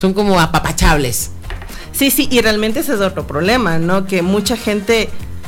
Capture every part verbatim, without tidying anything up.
son como apapachables. Sí, sí, y realmente ese es otro problema, ¿no? Que mucha gente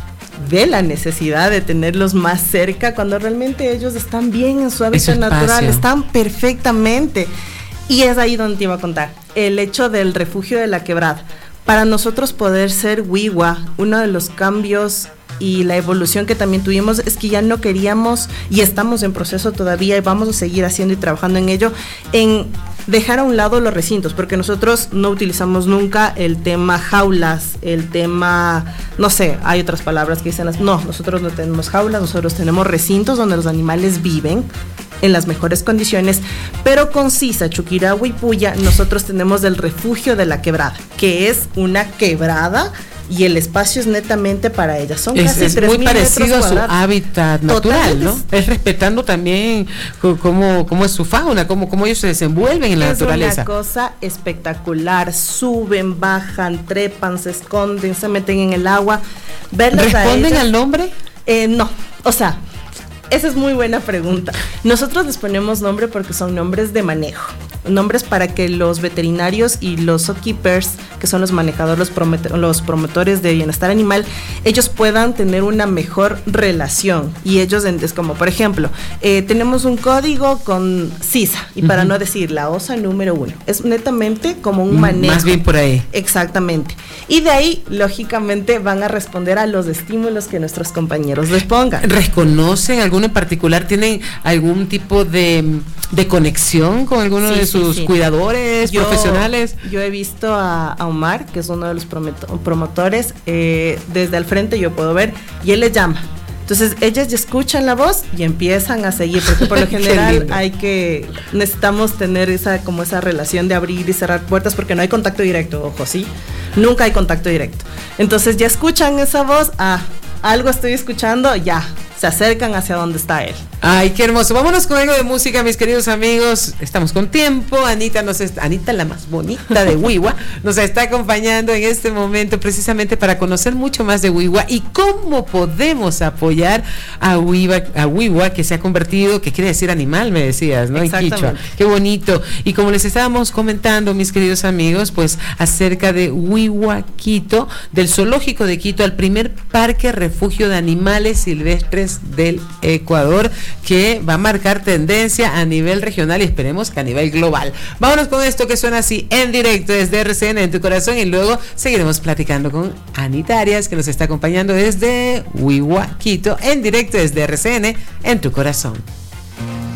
ve la necesidad de tenerlos más cerca cuando realmente ellos están bien en su hábitat natural, están perfectamente. Y es ahí donde te iba a contar, el hecho del refugio de la quebrada. Para nosotros poder ser Wiwa, uno de los cambios y la evolución que también tuvimos es que ya no queríamos, y estamos en proceso todavía y vamos a seguir haciendo y trabajando en ello, en dejar a un lado los recintos, porque nosotros no utilizamos nunca el tema jaulas, el tema, no sé, hay otras palabras que dicen, las, no, nosotros no tenemos jaulas, nosotros tenemos recintos donde los animales viven en las mejores condiciones, pero con Sisa, Chuquirahua y Puya nosotros tenemos el refugio de la quebrada, que es una quebrada y el espacio es netamente para ellas. Son es, casi es tres muy mil parecido metros a su cuadrados. hábitat natural, Total, ¿no? Es, es respetando también cómo, cómo es su fauna, cómo, cómo ellos se desenvuelven en la es naturaleza. Es una cosa espectacular. Suben, bajan, trepan, se esconden, se meten en el agua. Verlas ¿Responden ellas, al nombre? Eh, no, o sea, esa es muy buena pregunta. Nosotros les ponemos nombre porque son nombres de manejo, nombres para que los veterinarios y los zookeepers, que son los manejadores, los, promet- los promotores de bienestar animal, ellos puedan tener una mejor relación. Y ellos, es como, por ejemplo, eh, tenemos un código con Sisa, y para uh-huh. no decir la osa número uno, es netamente como un manejo. Más bien por ahí. Exactamente. Y de ahí, lógicamente, van a responder a los estímulos que nuestros compañeros les pongan. ¿Reconocen alguno en particular? ¿Tienen algún tipo de, de conexión con alguno sí, de sus sí, sí. cuidadores yo, profesionales? Yo he visto a, a Omar, que es uno de los prometo, promotores, eh, desde al frente yo puedo ver, y él les llama. Entonces ellas ya escuchan la voz y empiezan a seguir, porque por lo general hay que, necesitamos tener esa, como esa relación de abrir y cerrar puertas, porque no hay contacto directo, ojo, ¿sí? Nunca hay contacto directo. Entonces ya escuchan esa voz, ah, algo estoy escuchando, ya, se acercan hacia donde está él. Ay, qué hermoso. Vámonos con algo de música, mis queridos amigos. Estamos con tiempo. Anita nos está, Anita, la más bonita de Wiwa, nos está acompañando en este momento precisamente para conocer mucho más de Wiwa y cómo podemos apoyar a Wiwa, a Wiwa, que se ha convertido, que quiere decir animal, me decías, ¿no? En quichua. Qué bonito. Y como les estábamos comentando, mis queridos amigos, pues acerca de Wiwa Quito, del zoológico de Quito, al primer parque refugio de animales silvestres del Ecuador, que va a marcar tendencia a nivel regional y esperemos que a nivel global. Vámonos con esto que suena así en directo desde R C N en tu corazón, y luego seguiremos platicando con Anita Arias, que nos está acompañando desde Wiwa Quito en directo desde R C N en tu corazón.